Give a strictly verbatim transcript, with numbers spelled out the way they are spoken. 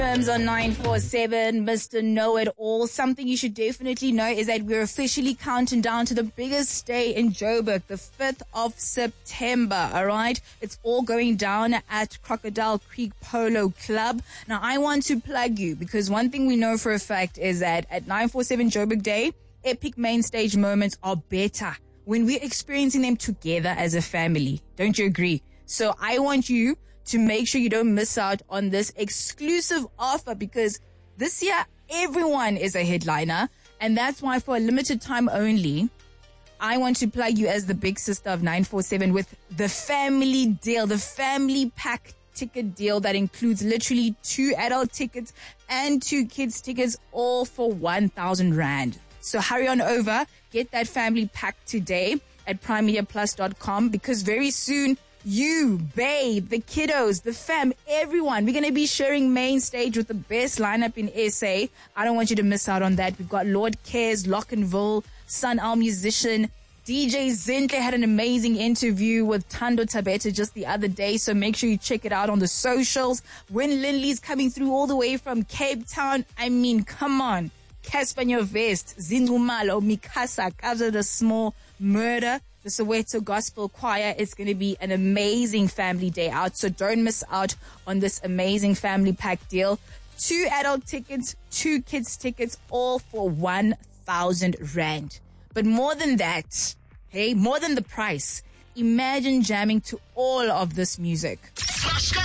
Terms on nine four seven, Mister Know-It-All. Something you should definitely know is that we're officially counting down to the biggest day in Joburg, the fifth of September, all right? It's all going down at Crocodile Creek Polo Club. Now, I want to plug you because one thing we know for a fact is that at nine four seven Joburg Day, epic main stage moments are better when we're experiencing them together as a family. Don't you agree? So I want you to make sure you don't miss out on this exclusive offer because this year everyone is a headliner, and that's why for a limited time only, I want to plug you as the big sister of nine four seven with the family deal, the family pack ticket deal that includes literally two adult tickets and two kids tickets, all for one thousand rand. So hurry on over, get that family pack today at prime media plus dot com because very soon you, babe, the kiddos, the fam, everyone. We're going to be sharing main stage with the best lineup in S A. I don't want you to miss out on that. We've got Lord Cares, Lockenville, Sun Al Musician. D J Zintle had an amazing interview with Tando Tabeta just the other day, so make sure you check it out on the socials. When Lindley's coming through all the way from Cape Town. I mean, come on. Casper Vest, Zinzumalo, Mikasa, Kabza the Small, Murder, the Soweto Gospel Choir. It's going to be an amazing family day out, so don't miss out on this amazing family pack deal. Two adult tickets, two kids tickets, all for one thousand rand. But more than that, hey, more than the price, imagine jamming to all of this music.